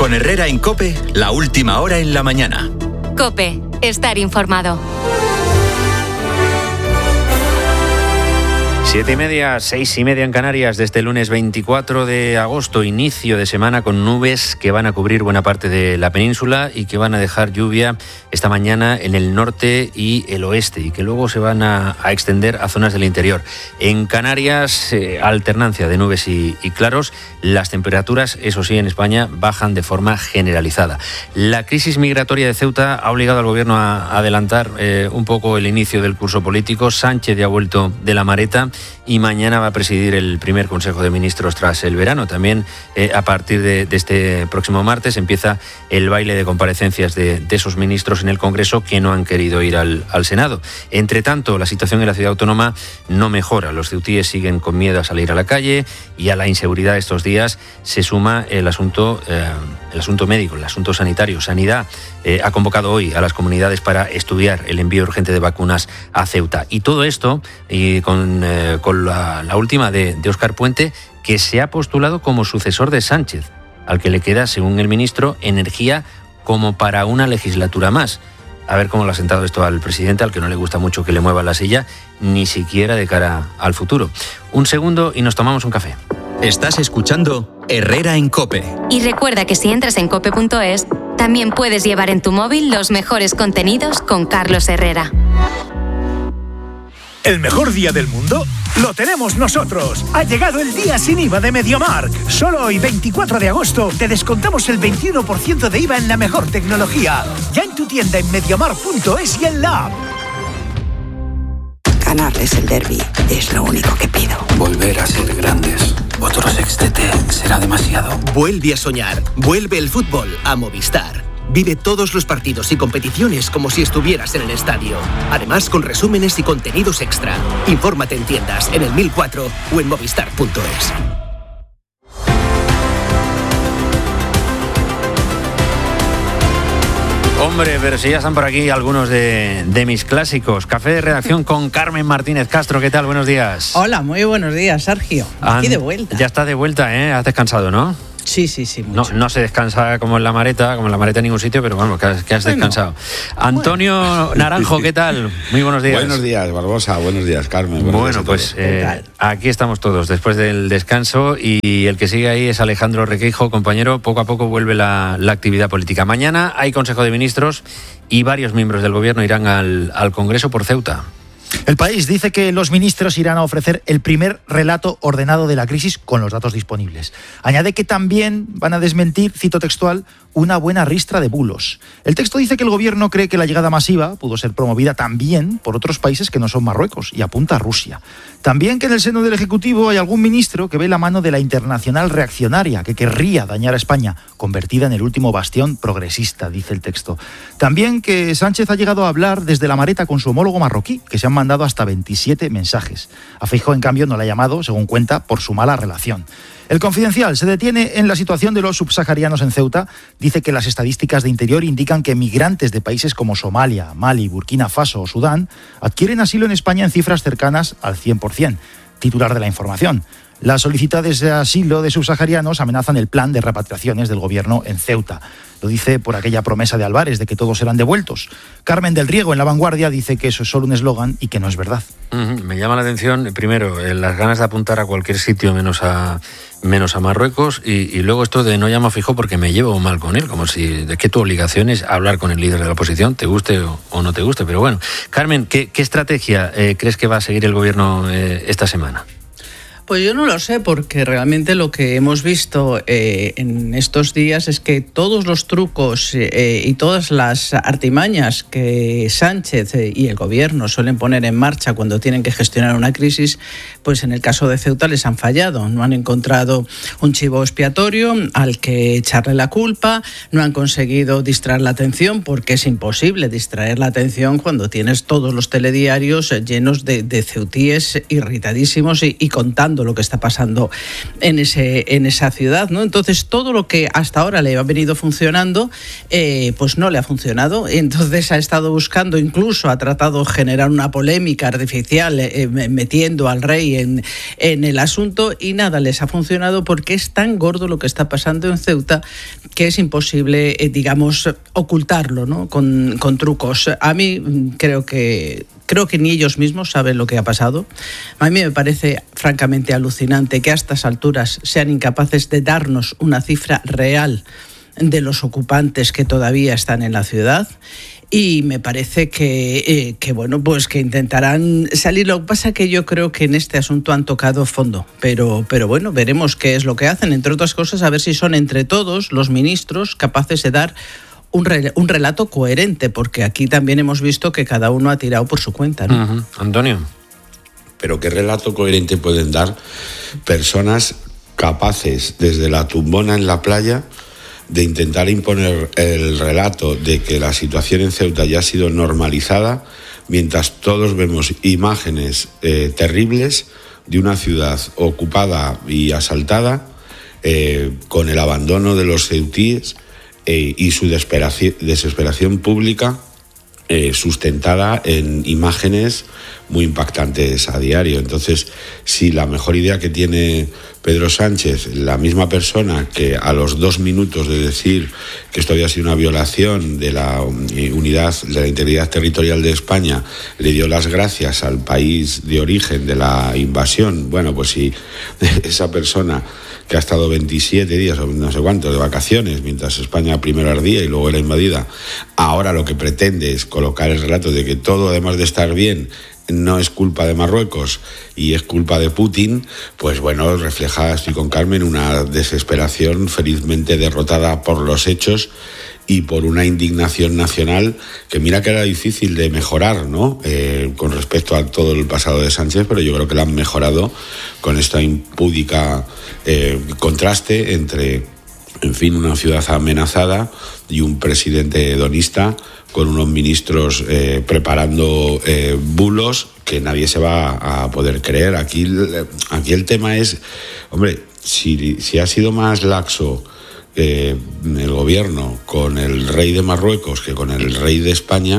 Con Herrera en COPE, la última hora en la mañana. COPE, estar informado. 7:30, 6:30 en Canarias, desde el lunes 24 de agosto, inicio de semana con nubes que van a cubrir buena parte de la península y que van a dejar lluvia esta mañana en el norte y el oeste y que luego se van a extender a zonas del interior. En Canarias, alternancia de nubes y claros. Las temperaturas, eso sí, en España bajan de forma generalizada. La crisis migratoria de Ceuta ha obligado al gobierno a adelantar un poco el inicio del curso político. Sánchez ya ha vuelto de la Mareta y mañana va a presidir el primer Consejo de Ministros tras el verano. También a partir de este próximo martes empieza el baile de comparecencias de esos ministros en el Congreso que no han querido ir al Senado. Entre tanto, la situación en la ciudad autónoma no mejora. Los ceutíes siguen con miedo a salir a la calle y a la inseguridad estos días se suma el asunto médico, el asunto sanitario. Sanidad ha convocado hoy a las comunidades para estudiar el envío urgente de vacunas a Ceuta. Y todo esto y con la última de Óscar Puente, que se ha postulado como sucesor de Sánchez, al que le queda, según el ministro, energía como para una legislatura más. A ver cómo le ha sentado esto al presidente, al que no le gusta mucho que le mueva la silla, ni siquiera de cara al futuro. Un segundo y nos tomamos un café. Estás escuchando Herrera en COPE. Y recuerda que si entras en cope.es, también puedes llevar en tu móvil los mejores contenidos con Carlos Herrera. ¿El mejor día del mundo? ¡Lo tenemos nosotros! Ha llegado el día sin IVA de MediaMarkt. Solo hoy, 24 de agosto, te descontamos el 21% de IVA en la mejor tecnología. Ya en tu tienda en MediaMarkt.es y en la app. Ganarles el derbi es lo único que pido. Volver a ser grandes. Otro sextete será demasiado. Vuelve a soñar. Vuelve el fútbol a Movistar. Vive todos los partidos y competiciones como si estuvieras en el estadio. Además, con resúmenes y contenidos extra. Infórmate en tiendas, en el 1004 o en movistar.es. Hombre, pero si ya están por aquí algunos de mis clásicos. Café de redacción con Carmen Martínez Castro. ¿Qué tal? Buenos días. Hola, muy buenos días, Sergio. Aquí de vuelta. Ya está de vuelta, ¿eh? Has descansado, ¿no? Sí, mucho. No se descansa como en la Mareta en ningún sitio, pero bueno, que has descansado. Antonio Naranjo, ¿qué tal? Muy buenos días. Buenos días, Barbosa. Buenos días, Carmen. Bueno, pues aquí estamos todos después del descanso y el que sigue ahí es Alejandro Requeijo, compañero. Poco a poco vuelve la actividad política. Mañana hay Consejo de Ministros y varios miembros del Gobierno irán al Congreso por Ceuta. El País dice que los ministros irán a ofrecer el primer relato ordenado de la crisis con los datos disponibles. Añade que también van a desmentir, cito textual, una buena ristra de bulos. El texto dice que el gobierno cree que la llegada masiva pudo ser promovida también por otros países que no son Marruecos y apunta a Rusia. También que en el seno del Ejecutivo hay algún ministro que ve la mano de la internacional reaccionaria que querría dañar a España, convertida en el último bastión progresista, dice el texto. También que Sánchez ha llegado a hablar desde la Mareta con su homólogo marroquí, que se han mandado hasta 27 mensajes. A Feijóo, en cambio, no le ha llamado, según cuenta, por su mala relación. El Confidencial se detiene en la situación de los subsaharianos en Ceuta. Dice que las estadísticas de Interior indican que migrantes de países como Somalia, Mali, Burkina Faso o Sudán adquieren asilo en España en cifras cercanas al 100%. Titular de La Información. Las solicitudes de asilo de subsaharianos amenazan el plan de repatriaciones del gobierno en Ceuta. Lo dice por aquella promesa de Álvarez de que todos serán devueltos. Carmen del Riego, en La Vanguardia, dice que eso es solo un eslogan y que no es verdad. Me llama la atención, primero, las ganas de apuntar a cualquier sitio menos a Marruecos y luego esto de no llamo a Feijóo porque me llevo mal con él, como si de que tu obligación es hablar con el líder de la oposición, te guste o no te guste. Pero bueno, Carmen, ¿qué estrategia crees que va a seguir el gobierno esta semana? Pues yo no lo sé, porque realmente lo que hemos visto en estos días es que todos los trucos y todas las artimañas que Sánchez y el gobierno suelen poner en marcha cuando tienen que gestionar una crisis, pues en el caso de Ceuta les han fallado. No han encontrado un chivo expiatorio al que echarle la culpa, no han conseguido distraer la atención, porque es imposible distraer la atención cuando tienes todos los telediarios llenos de ceutíes irritadísimos y contando observando lo que está pasando en esa ciudad, ¿no? Entonces, todo lo que hasta ahora le ha venido funcionando, pues no le ha funcionado. Entonces, ha estado buscando, incluso ha tratado de generar una polémica artificial, metiendo al rey en el asunto, y nada les ha funcionado, porque es tan gordo lo que está pasando en Ceuta que es imposible, digamos, ocultarlo, ¿no? Con trucos. A mí creo que ni ellos mismos saben lo que ha pasado. A mí me parece francamente alucinante que a estas alturas sean incapaces de darnos una cifra real de los ocupantes que todavía están en la ciudad. Y me parece que bueno, pues que intentarán salir. Lo que pasa es que yo creo que en este asunto han tocado fondo, pero bueno, veremos qué es lo que hacen, entre otras cosas, a ver si son entre todos los ministros capaces de dar un relato coherente, porque aquí también hemos visto que cada uno ha tirado por su cuenta, ¿no? Uh-huh. Antonio. Pero ¿qué relato coherente pueden dar personas capaces, desde la tumbona en la playa, de intentar imponer el relato de que la situación en Ceuta ya ha sido normalizada, mientras todos vemos imágenes terribles de una ciudad ocupada y asaltada, con el abandono de los ceutíes y su desesperación pública, sustentada en imágenes muy impactantes a diario? Entonces, si la mejor idea que tiene Pedro Sánchez, la misma persona que a los 2 minutos de decir que esto había sido una violación de la unidad, de la integridad territorial de España, le dio las gracias al país de origen de la invasión, bueno, pues si esa persona que ha estado 27 días o no sé cuántos de vacaciones, mientras España primero ardía y luego era invadida, ahora lo que pretende es colocar el relato de que todo, además de estar bien, no es culpa de Marruecos y es culpa de Putin, pues bueno, refleja, estoy con Carmen, una desesperación felizmente derrotada por los hechos y por una indignación nacional que mira que era difícil de mejorar, ¿no? Con respecto a todo el pasado de Sánchez, pero yo creo que la han mejorado con esta impúdica contraste entre, en fin, una ciudad amenazada y un presidente hedonista con unos ministros preparando bulos que nadie se va a poder creer. Aquí el tema es, hombre, si ha sido más laxo el gobierno con el rey de Marruecos que con el rey de España,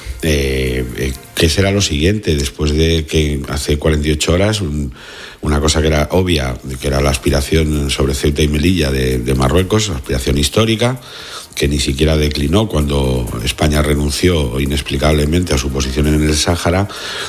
¿qué será lo siguiente? Después de que hace 48 horas una cosa que era obvia, que era la aspiración sobre Ceuta y Melilla de Marruecos, aspiración histórica, que ni siquiera declinó cuando España renunció inexplicablemente a su posición en el Sáhara,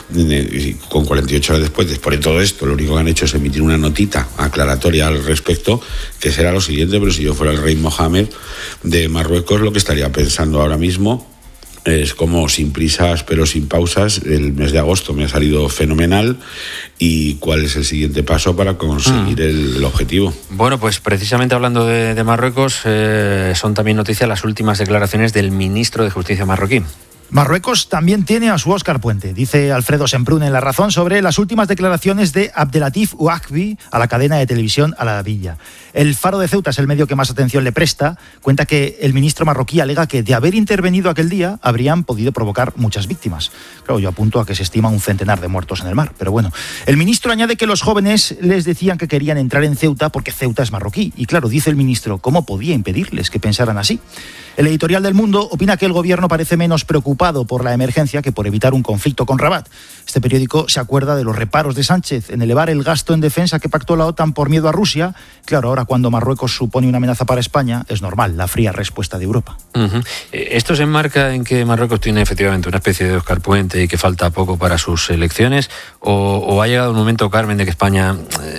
con 48 horas después de todo esto, lo único que han hecho es emitir una notita aclaratoria al respecto, que será lo siguiente. Pero si yo fuera el rey Mohamed de Marruecos, lo que estaría pensando ahora mismo es como, sin prisas pero sin pausas, el mes de agosto me ha salido fenomenal, y cuál es el siguiente paso para conseguir el objetivo. Bueno, pues precisamente hablando de Marruecos, son también noticias las últimas declaraciones del ministro de Justicia marroquí. Marruecos también tiene a su Óscar Puente, dice Alfredo Semprún en La Razón sobre las últimas declaraciones de Abdelatif Ouakbi a la cadena de televisión Al Arabiya. El Faro de Ceuta es el medio que más atención le presta. Cuenta que el ministro marroquí alega que de haber intervenido aquel día habrían podido provocar muchas víctimas. Claro, yo apunto a que se estima un centenar de muertos en el mar, pero bueno. El ministro añade que los jóvenes les decían que querían entrar en Ceuta porque Ceuta es marroquí. Y claro, dice el ministro, ¿cómo podía impedirles que pensaran así? El editorial del Mundo opina que el gobierno parece menos preocupado por la emergencia que por evitar un conflicto con Rabat. Este periódico se acuerda de los reparos de Sánchez en elevar el gasto en defensa que pactó la OTAN por miedo a Rusia. Claro, ahora cuando Marruecos supone una amenaza para España, es normal la fría respuesta de Europa. Uh-huh. ¿Esto se enmarca en que Marruecos tiene efectivamente una especie de Óscar Puente y que falta poco para sus elecciones? ¿O ha llegado un momento, Carmen, de que España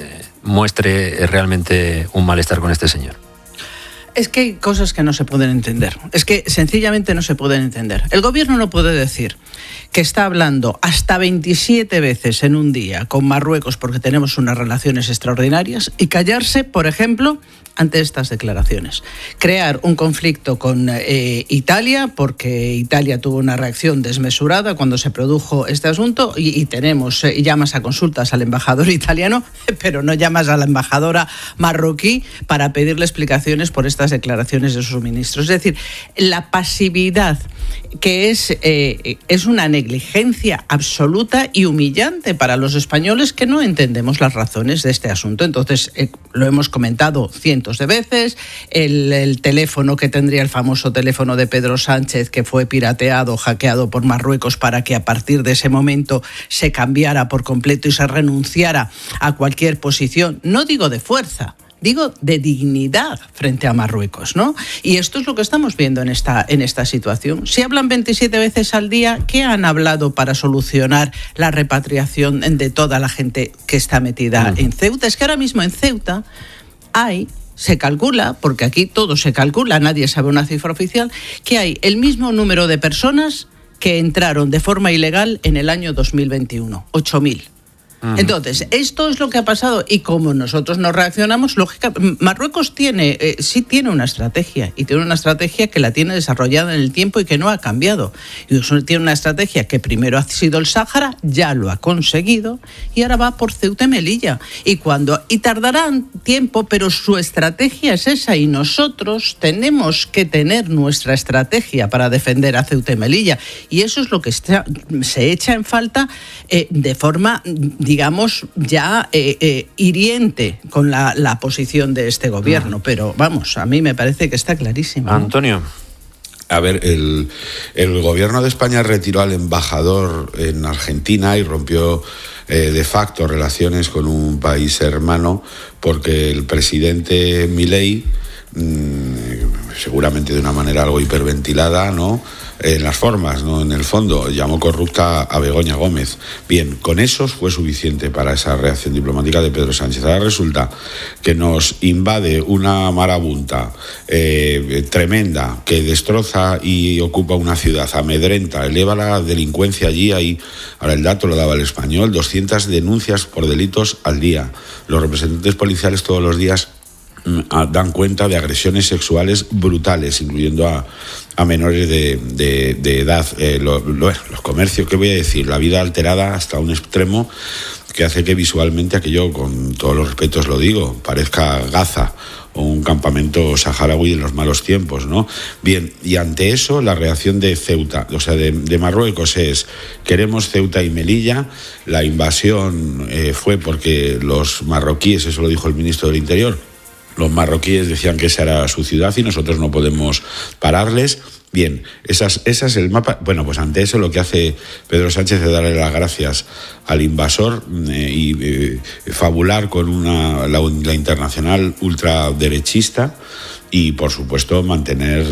muestre realmente un malestar con este señor? Es que hay cosas que no se pueden entender. Es que sencillamente no se pueden entender. El gobierno no puede decir que está hablando hasta 27 veces en un día con Marruecos porque tenemos unas relaciones extraordinarias y callarse, por ejemplo, ante estas declaraciones. Crear un conflicto con Italia porque Italia tuvo una reacción desmesurada cuando se produjo este asunto y tenemos llamas a consultas al embajador italiano, pero no llamas a la embajadora marroquí para pedirle explicaciones por estas declaraciones de sus ministros. Es decir, la pasividad que es un anexo negligencia absoluta y humillante para los españoles que no entendemos las razones de este asunto. Entonces, lo hemos comentado cientos de veces, el teléfono que tendría, el famoso teléfono de Pedro Sánchez, que fue pirateado, hackeado por Marruecos para que a partir de ese momento se cambiara por completo y se renunciara a cualquier posición, no digo de fuerza, digo de dignidad frente a Marruecos, ¿no? Y esto es lo que estamos viendo en esta situación. Si hablan 27 veces al día, ¿qué han hablado para solucionar la repatriación de toda la gente que está metida en Ceuta? Es que ahora mismo en Ceuta se calcula, porque aquí todo se calcula, nadie sabe una cifra oficial, que hay el mismo número de personas que entraron de forma ilegal en el año 2021, 8.000. Entonces, esto es lo que ha pasado y como nosotros no reaccionamos, lógicamente, Marruecos sí tiene una estrategia y tiene una estrategia que la tiene desarrollada en el tiempo y que no ha cambiado. Y tiene una estrategia que primero ha sido el Sáhara, ya lo ha conseguido y ahora va por Ceuta y Melilla. Y tardarán tiempo, pero su estrategia es esa y nosotros tenemos que tener nuestra estrategia para defender a Ceuta y Melilla. Y eso es lo que se echa en falta de forma, digamos, ya hiriente con la posición de este gobierno. Pero vamos, a mí me parece que está clarísimo, ¿no? Antonio. A ver, el gobierno de España retiró al embajador en Argentina y rompió de facto relaciones con un país hermano porque el presidente Milei, seguramente de una manera algo hiperventilada, ¿no?, en las formas, no en el fondo, llamó corrupta a Begoña Gómez. Bien, con eso fue suficiente para esa reacción diplomática de Pedro Sánchez. Ahora resulta que nos invade una marabunta tremenda que destroza y ocupa una ciudad, amedrenta, eleva la delincuencia allí. Ahí, ahora el dato lo daba El Español, 200 denuncias por delitos al día. Los representantes policiales todos los días dan cuenta de agresiones sexuales brutales, incluyendo a menores de edad. Los comercios, ¿qué voy a decir? La vida alterada hasta un extremo que hace que visualmente aquello, con todos los respetos lo digo, parezca Gaza o un campamento saharaui en los malos tiempos, ¿no? Bien, y ante eso la reacción de Ceuta, o sea, de Marruecos es: queremos Ceuta y Melilla. La invasión fue porque los marroquíes, eso lo dijo el ministro del Interior, los marroquíes decían que esa era su ciudad y nosotros no podemos pararles. Bien, ese es el mapa. Bueno, pues ante eso lo que hace Pedro Sánchez es darle las gracias al invasor y fabular con la internacional ultraderechista y, por supuesto, mantener,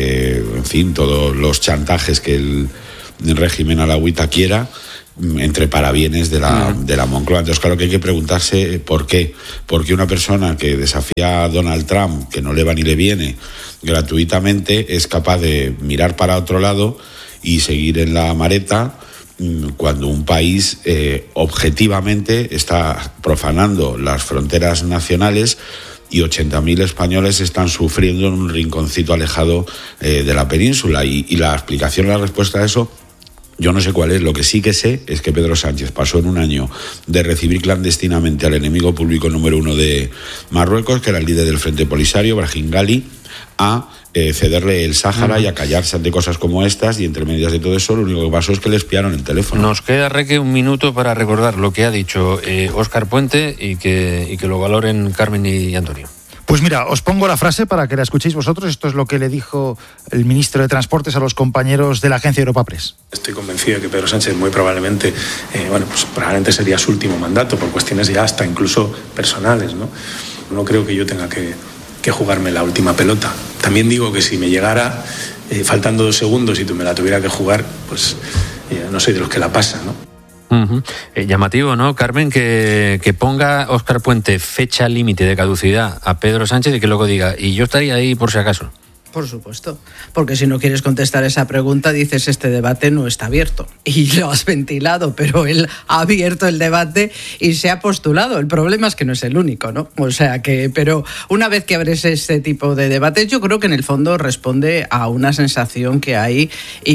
en fin, todos los chantajes que el régimen alauita quiera, entre parabienes de la Moncloa. Entonces, claro que hay que preguntarse por qué. Porque una persona que desafía a Donald Trump, que no le va ni le viene, gratuitamente, es capaz de mirar para otro lado y seguir en la mareta cuando un país objetivamente está profanando las fronteras nacionales y 80.000 españoles están sufriendo en un rinconcito alejado de la península. Y la explicación, la respuesta a eso, yo no sé cuál es. Lo que sí que sé es que Pedro Sánchez pasó en un año de recibir clandestinamente al enemigo público número 1 de Marruecos, que era el líder del Frente Polisario, Brahim Ghali, a cederle el Sáhara y a callarse ante cosas como estas, y entre medias de todo eso lo único que pasó es que le espiaron el teléfono. Nos queda, Reque, un minuto para recordar lo que ha dicho Óscar Puente y que lo valoren Carmen y Antonio. Pues mira, os pongo la frase para que la escuchéis vosotros. Esto es lo que le dijo el ministro de Transportes a los compañeros de la agencia Europa Press. Estoy convencido de que Pedro Sánchez muy probablemente, probablemente sería su último mandato por cuestiones ya hasta incluso personales, ¿no? No creo que yo tenga que jugarme la última pelota. También digo que si me llegara, faltando 2 segundos y tú me la tuviera que jugar, pues no soy de los que la pasan, ¿no? Llamativo, ¿no, Carmen? Que ponga Óscar Puente fecha límite de caducidad a Pedro Sánchez y que luego diga, y yo estaría ahí por si acaso. Por supuesto, porque si no quieres contestar esa pregunta dices este debate no está abierto y lo has ventilado, pero él ha abierto el debate y se ha postulado. El problema es que no es el único, ¿no? O sea que, pero una vez que abres este tipo de debates, yo creo que en el fondo responde a una sensación que hay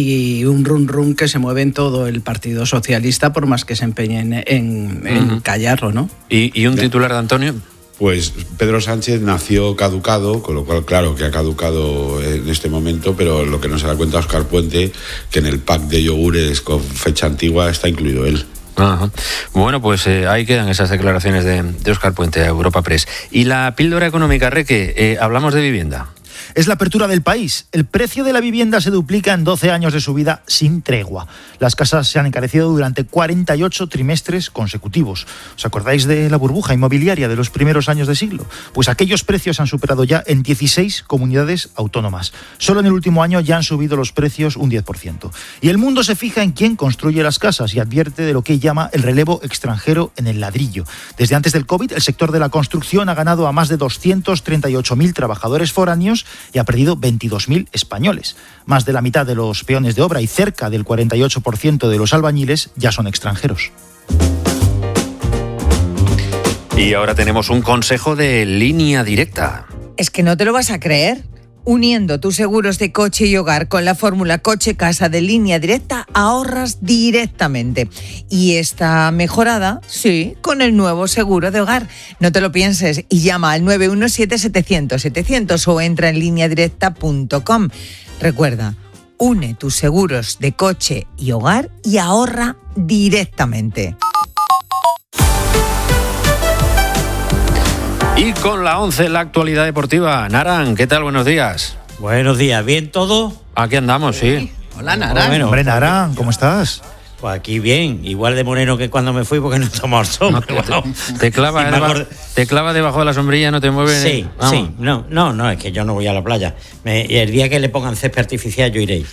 y un rum que se mueve en todo el Partido Socialista, por más que se empeñen en callarlo, ¿no? ¿Y un titular de Antonio? Pues Pedro Sánchez nació caducado, con lo cual claro que ha caducado en este momento, pero lo que no se da cuenta Óscar Puente, que en el pack de yogures con fecha antigua está incluido él. Ajá. Bueno, pues ahí quedan esas declaraciones de Óscar Puente a Europa Press. Y la píldora económica, Reque, hablamos de vivienda. Es la apertura del país. El precio de la vivienda se duplica en 12 años de subida sin tregua. Las casas se han encarecido durante 48 trimestres consecutivos. ¿Os acordáis de la burbuja inmobiliaria de los primeros años de siglo? Pues aquellos precios han superado ya en 16 comunidades autónomas. Solo en el último año ya han subido los precios un 10%. Y el mundo se fija en quién construye las casas y advierte de lo que llama el relevo extranjero en el ladrillo. Desde antes del COVID, el sector de la construcción ha ganado a más de 238.000 trabajadores foráneos y ha perdido 22.000 españoles. Más de la mitad de los peones de obra y cerca del 48% de los albañiles ya son extranjeros. Y ahora tenemos un consejo de Línea Directa. Es que no te lo vas a creer. Uniendo tus seguros de coche y hogar con la fórmula coche-casa de Línea Directa, ahorras directamente. Y está mejorada, sí, con el nuevo seguro de hogar. No te lo pienses y llama al 917-700-700 o entra en lineadirecta.com. Recuerda, une tus seguros de coche y hogar y ahorra directamente. Y con la 11, la actualidad deportiva. Naran, ¿qué tal? Buenos días. Buenos días, ¿bien todo? Aquí andamos, sí. Hola, Naran. Bueno, hombre, Naran, ¿cómo estás? Pues aquí bien, igual de moreno que cuando me fui porque no he tomado el sol. No, te clava debajo de la sombrilla, no te mueves. Sí, sí, no, es que yo no voy a la playa. El día que le pongan césped artificial yo iré.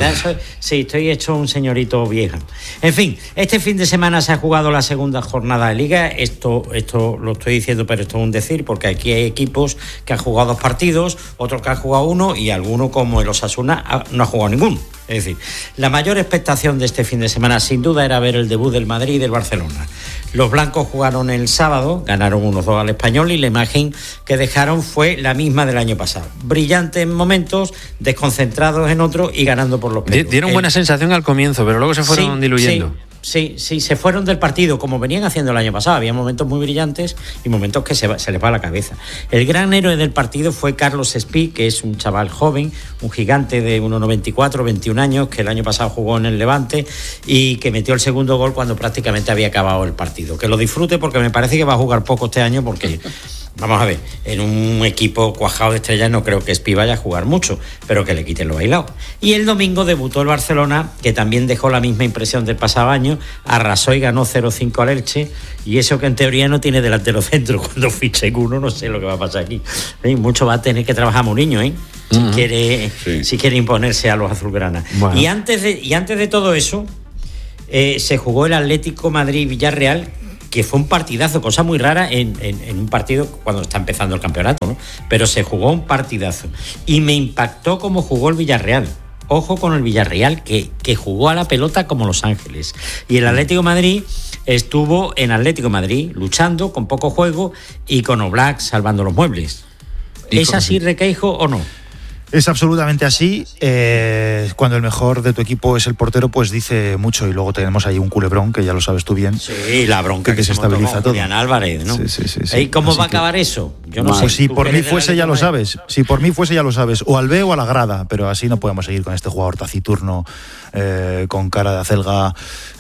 Sí, estoy hecho un señorito vieja. En fin, este fin de semana se ha jugado la segunda jornada de Liga. Esto lo estoy diciendo, pero esto es un decir, porque aquí hay equipos que han jugado 2 partidos, otros que han jugado 1 y alguno, como el Osasuna, no ha jugado ninguno. Es decir, la mayor expectación de este fin de semana sin duda era ver el debut del Madrid y del Barcelona. Los blancos jugaron el sábado, ganaron 1-2 al Español y la imagen que dejaron fue la misma del año pasado. Brillantes en momentos, desconcentrados en otros y ganando por los pelos. Dieron buena sensación al comienzo, pero luego se fueron diluyendo. Sí, se fueron del partido como venían haciendo el año pasado. Había momentos muy brillantes y momentos que se les va la cabeza. El gran héroe del partido fue Carlos Espí, que es un chaval joven, un gigante de 1,94, 21 años, que el año pasado jugó en el Levante y que metió el segundo gol cuando prácticamente había acabado el partido. Que lo disfrute porque me parece que va a jugar poco este año porque... Vamos a ver, en un equipo cuajado de estrellas no creo que Espí vaya a jugar mucho, pero que le quiten lo bailado. Y el domingo debutó el Barcelona, que también dejó la misma impresión del pasado año, arrasó y ganó 0-5 al Elche, y eso que en teoría no tiene delantero centro. Cuando fiche uno, no sé lo que va a pasar aquí. Mucho va a tener que trabajar Mourinho, si quiere imponerse a los azulgranas. Bueno. Y antes de todo eso, se jugó el Atlético Madrid-Villarreal, que fue un partidazo, cosa muy rara en un partido cuando está empezando el campeonato, ¿no? Pero se jugó un partidazo. Y me impactó cómo jugó el Villarreal. Ojo con el Villarreal, que jugó a la pelota como Los Ángeles. Y el Atlético de Madrid estuvo en Atlético de Madrid luchando con poco juego y con Oblak salvando los muebles. ¿Es así, Requeijo, o no? Es absolutamente así. Cuando el mejor de tu equipo es el portero, pues dice mucho. Y luego tenemos ahí un culebrón, que ya lo sabes tú bien. Sí, la bronca que se estabiliza todo. Julián Álvarez, ¿no? Sí. ¿Y cómo va a acabar eso? Yo no sé. Pues si por mí fuese, ya lo sabes. Si por mí fuese, ya lo sabes. O al B o a la grada. Pero así no podemos seguir con este jugador taciturno, con cara de acelga,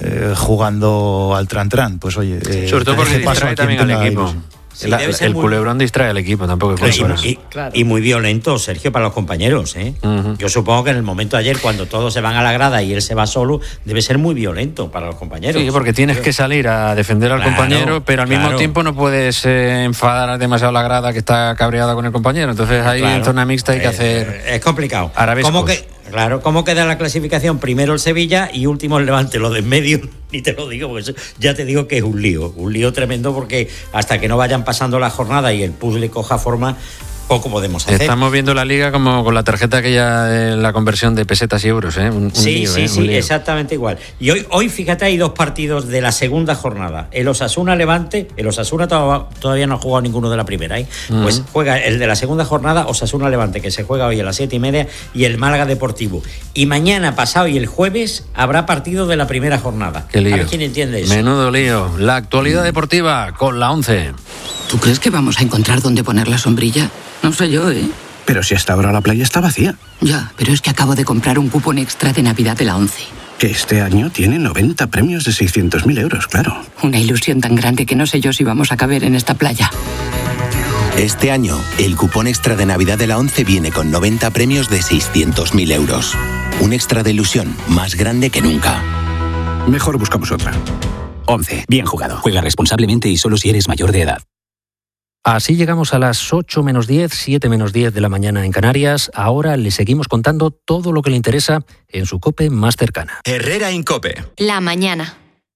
jugando al tran-tran. Pues oye... sobre todo porque distrae también al equipo. Sí, el culebrón distrae al equipo, tampoco es y muy violento, Sergio, para los compañeros, ¿eh? Uh-huh. Yo supongo que en el momento de ayer, cuando todos se van a la grada y él se va solo, debe ser muy violento para los compañeros. Sí, porque tienes que salir a defender al compañero, pero al mismo tiempo no puedes enfadar demasiado a la grada que está cabreada con el compañero. Entonces ahí en zona mixta hay que hacer... Es complicado. Arabescos. ¿Cómo queda la clasificación? Primero el Sevilla y último el Levante. Lo de en medio, ni te lo digo, porque eso, ya te digo que es un lío tremendo, porque hasta que no vayan pasando la jornada y el puzzle coja forma, poco podemos hacer. Estamos viendo la Liga como con la tarjeta aquella de la conversión de pesetas y euros, ¿eh? Un lío, exactamente igual. Y hoy, fíjate, hay 2 partidos de la segunda jornada. El Osasuna-Levante, el Osasuna todavía no ha jugado ninguno de la primera, ¿eh? Uh-huh. Pues juega el de la segunda jornada, Osasuna-Levante, que se juega hoy a las 7:30, y el Málaga Deportivo. Y mañana, pasado y el jueves habrá partido de la primera jornada. Qué lío. A ver quién entiende eso. Menudo lío. La actualidad deportiva con la 11. ¿Tú crees que vamos a encontrar dónde poner la sombrilla? No sé yo, ¿eh? Pero si hasta ahora la playa está vacía. Ya, pero es que acabo de comprar un cupón extra de Navidad de la ONCE. Que este año tiene 90 premios de 600.000 euros, claro. Una ilusión tan grande que no sé yo si vamos a caber en esta playa. Este año, el cupón extra de Navidad de la ONCE viene con 90 premios de 600.000 euros. Un extra de ilusión más grande que nunca. Mejor buscamos otra. ONCE. Bien jugado. Juega responsablemente y solo si eres mayor de edad. Así llegamos a las 8 menos 10, 7 menos 10 de la mañana en Canarias. Ahora le seguimos contando todo lo que le interesa en su COPE más cercana. Herrera en COPE. La mañana.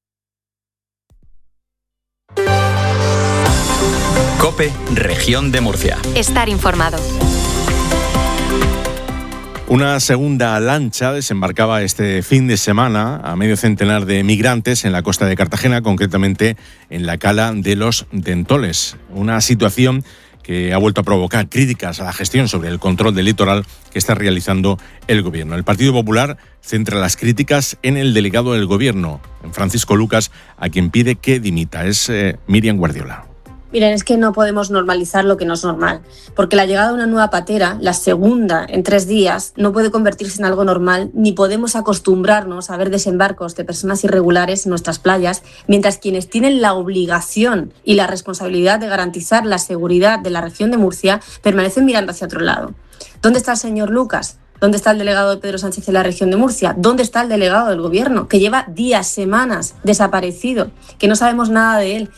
COPE, Región de Murcia. Estar informado. Una segunda lancha desembarcaba este fin de semana a medio centenar de migrantes en la costa de Cartagena, concretamente en la cala de los Dentoles. Una situación que ha vuelto a provocar críticas a la gestión sobre el control del litoral que está realizando el Gobierno. El Partido Popular centra las críticas en el delegado del Gobierno, en Francisco Lucas, a quien pide que dimita. Es Miriam Guardiola. Miren, es que no podemos normalizar lo que no es normal, porque la llegada de una nueva patera, la segunda en 3 días, no puede convertirse en algo normal, ni podemos acostumbrarnos a ver desembarcos de personas irregulares en nuestras playas, mientras quienes tienen la obligación y la responsabilidad de garantizar la seguridad de la región de Murcia permanecen mirando hacia otro lado. ¿Dónde está el señor Lucas? ¿Dónde está el delegado de Pedro Sánchez en la región de Murcia? ¿Dónde está el delegado del Gobierno, que lleva días, semanas desaparecido, que no sabemos nada de él?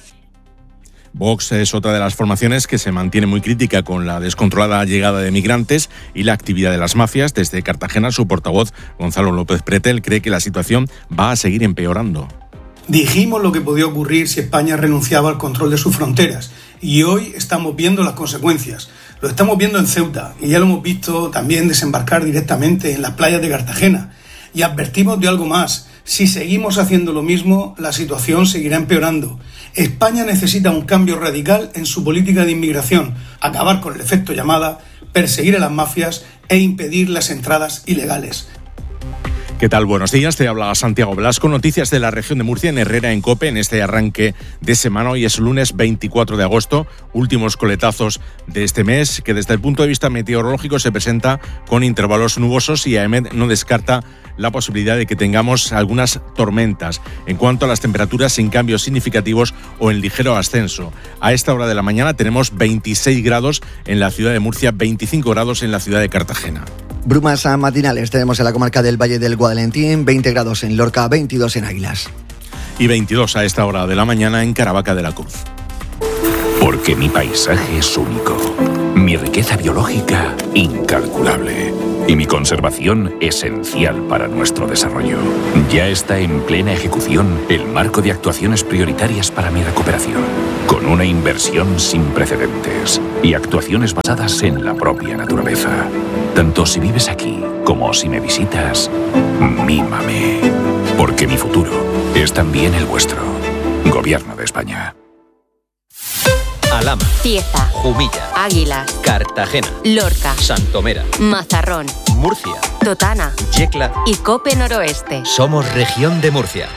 Vox es otra de las formaciones que se mantiene muy crítica con la descontrolada llegada de migrantes y la actividad de las mafias. Desde Cartagena, su portavoz, Gonzalo López Pretel, cree que la situación va a seguir empeorando. Dijimos lo que podía ocurrir si España renunciaba al control de sus fronteras y hoy estamos viendo las consecuencias. Lo estamos viendo en Ceuta y ya lo hemos visto también desembarcar directamente en las playas de Cartagena. Y advertimos de algo más. Si seguimos haciendo lo mismo, la situación seguirá empeorando. España necesita un cambio radical en su política de inmigración, acabar con el efecto llamada, perseguir a las mafias e impedir las entradas ilegales. ¿Qué tal? Buenos días, te habla Santiago Blasco. Noticias de la región de Murcia en Herrera en COPE en este arranque de semana. Hoy es lunes 24 de agosto, últimos coletazos de este mes, que desde el punto de vista meteorológico se presenta con intervalos nubosos y AEMET no descarta la posibilidad de que tengamos algunas tormentas. En cuanto a las temperaturas, sin cambios significativos o en ligero ascenso. A esta hora de la mañana tenemos 26 grados en la ciudad de Murcia, 25 grados en la ciudad de Cartagena. Brumas matinales tenemos en la comarca del Valle del Guadalentín, 20 grados en Lorca, 22 en Águilas. Y 22 a esta hora de la mañana en Caravaca de la Cruz. Porque mi paisaje es único, mi riqueza biológica incalculable y mi conservación esencial para nuestro desarrollo. Ya está en plena ejecución el marco de actuaciones prioritarias para mi recuperación, con una inversión sin precedentes y actuaciones basadas en la propia naturaleza. Tanto si vives aquí como si me visitas, mímame, porque mi futuro es también el vuestro. Gobierno de España. Alhama, Cieza, Jumilla, Águilas, Cartagena, Lorca, Santomera, Mazarrón, Murcia, Totana, Yecla y COPE Noroeste. Somos región de Murcia.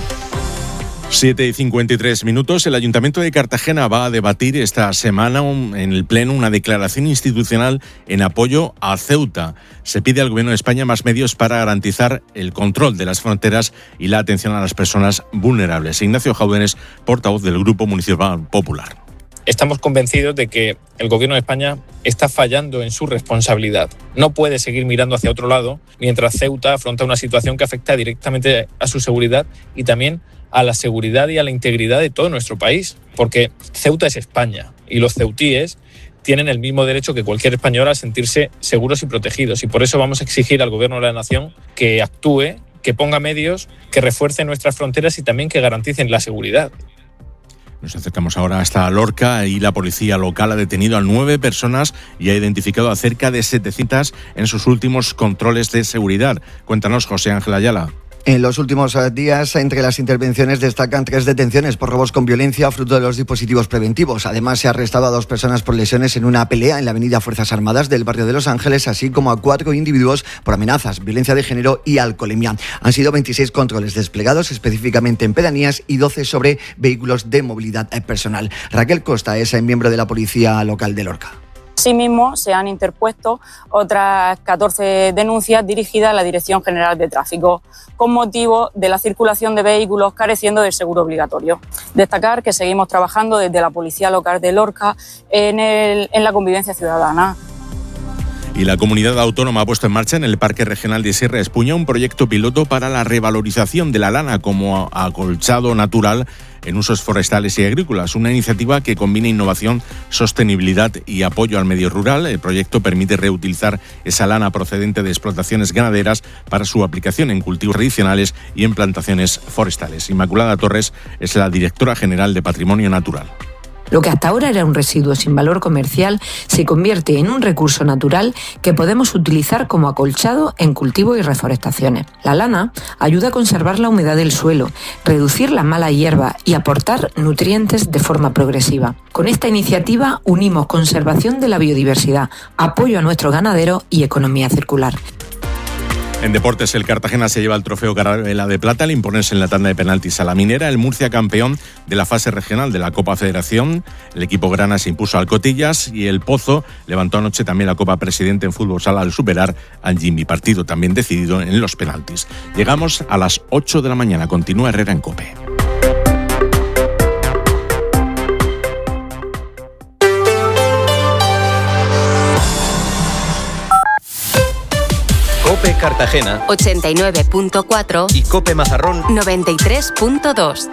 7:53. El Ayuntamiento de Cartagena va a debatir esta semana en el Pleno una declaración institucional en apoyo a Ceuta. Se pide al Gobierno de España más medios para garantizar el control de las fronteras y la atención a las personas vulnerables. Ignacio Jaúdenes, portavoz del Grupo Municipal Popular. Estamos convencidos de que el Gobierno de España está fallando en su responsabilidad. No puede seguir mirando hacia otro lado mientras Ceuta afronta una situación que afecta directamente a su seguridad y también a la seguridad y a la integridad de todo nuestro país. Porque Ceuta es España y los ceutíes tienen el mismo derecho que cualquier español a sentirse seguros y protegidos. Y por eso vamos a exigir al Gobierno de la Nación que actúe, que ponga medios, que refuercen nuestras fronteras y también que garanticen la seguridad. Nos acercamos ahora hasta Lorca y la policía local ha detenido a 9 personas y ha identificado a cerca de 700 en sus últimos controles de seguridad. Cuéntanos, José Ángel Ayala. En los últimos días, entre las intervenciones destacan 3 detenciones por robos con violencia fruto de los dispositivos preventivos. Además, se ha arrestado a 2 personas por lesiones en una pelea en la avenida Fuerzas Armadas del barrio de Los Ángeles, así como a 4 individuos por amenazas, violencia de género y alcoholemia. Han sido 26 controles desplegados específicamente en pedanías y 12 sobre vehículos de movilidad personal. Raquel Costa es miembro de la Policía Local de Lorca. Asimismo, se han interpuesto otras 14 denuncias dirigidas a la Dirección General de Tráfico con motivo de la circulación de vehículos careciendo del seguro obligatorio. Destacar que seguimos trabajando desde la Policía Local de Lorca en la convivencia ciudadana. Y la comunidad autónoma ha puesto en marcha en el Parque Regional de Sierra Espuña un proyecto piloto para la revalorización de la lana como acolchado natural en usos forestales y agrícolas, una iniciativa que combina innovación, sostenibilidad y apoyo al medio rural. El proyecto permite reutilizar esa lana procedente de explotaciones ganaderas para su aplicación en cultivos tradicionales y en plantaciones forestales. Inmaculada Torres es la directora general de Patrimonio Natural. Lo que hasta ahora era un residuo sin valor comercial se convierte en un recurso natural que podemos utilizar como acolchado en cultivos y reforestaciones. La lana ayuda a conservar la humedad del suelo, reducir la mala hierba y aportar nutrientes de forma progresiva. Con esta iniciativa unimos conservación de la biodiversidad, apoyo a nuestro ganadero y economía circular. En deportes, el Cartagena se lleva el trofeo Carabela de Plata al imponerse en la tanda de penaltis a la Minera. El Murcia, campeón de la fase regional de la Copa Federación. El equipo grana se impuso al Cotillas y el Pozo levantó anoche también la Copa Presidente en fútbol sala al superar al Jimmy. Partido también decidido en los penaltis. Llegamos a las 8 de la mañana. Continúa Herrera en COPE. COPE Cartagena 89.4 y COPE Mazarrón 93.2.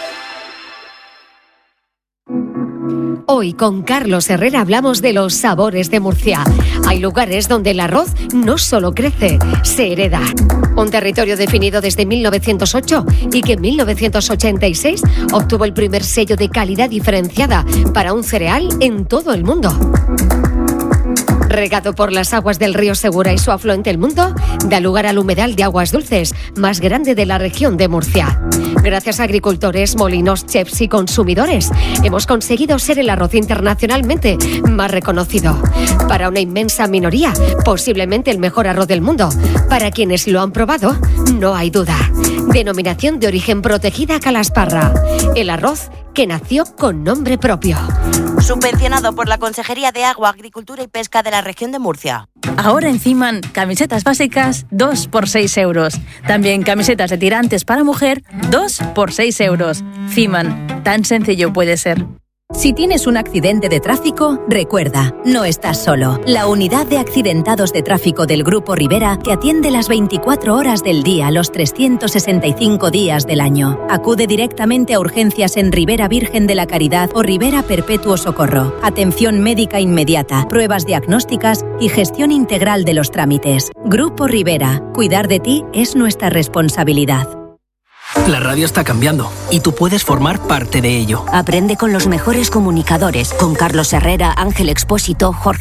Hoy con Carlos Herrera hablamos de los sabores de Murcia. Hay lugares donde el arroz no solo crece, se hereda. Un territorio definido desde 1908 y que en 1986 obtuvo el primer sello de calidad diferenciada para un cereal en todo el mundo. Regado por las aguas del río Segura y su afluente El Mundo, da lugar al humedal de aguas dulces más grande de la región de Murcia. Gracias a agricultores, molinos, chefs y consumidores, hemos conseguido ser el arroz internacionalmente más reconocido. Para una inmensa minoría, posiblemente el mejor arroz del mundo. Para quienes lo han probado, no hay duda. Denominación de origen protegida Calasparra. El arroz que nació con nombre propio. Subvencionado por la Consejería de Agua, Agricultura y Pesca de la región de Murcia. Ahora en Fiman, camisetas básicas 2 por 6 euros. También camisetas de tirantes para mujer 2 por 6 euros. Fiman, tan sencillo puede ser. Si tienes un accidente de tráfico, recuerda, no estás solo. La unidad de accidentados de tráfico del Grupo Rivera te atiende las 24 horas del día, los 365 días del año. Acude directamente a urgencias en Rivera Virgen de la Caridad o Rivera Perpetuo Socorro. Atención médica inmediata, pruebas diagnósticas y gestión integral de los trámites. Grupo Rivera, cuidar de ti es nuestra responsabilidad. La radio está cambiando y tú puedes formar parte de ello. Aprende con los mejores comunicadores, con Carlos Herrera, Ángel Expósito, Jorge